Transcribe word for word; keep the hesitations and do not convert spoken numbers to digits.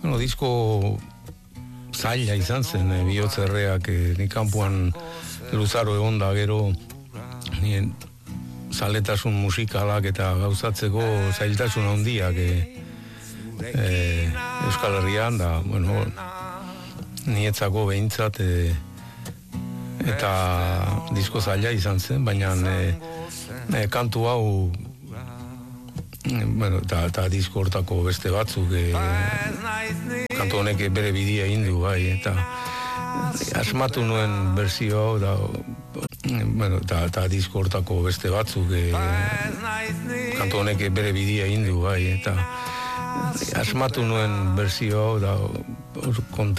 bueno, disko zaila izan zen, e, bihotzerreak e, ni kanpoan luzaro egon da gero nien zaletasun musikalak eta gauzatzeko zailtasun handiak e, e, Euskal Herrian da, bueno, nietzako behintzat e, eta disko zaila izan zen, baina e, e, kantu hau bueno, eta disko hortako beste batzuk e, kantu honek bere bidea egin du bai, eta asmatu nuen berzio hau da, bueno, eta disko hortako beste batzuk e, kantu honek bere bidea egin du bai, eta asmatu nuen berzio hau da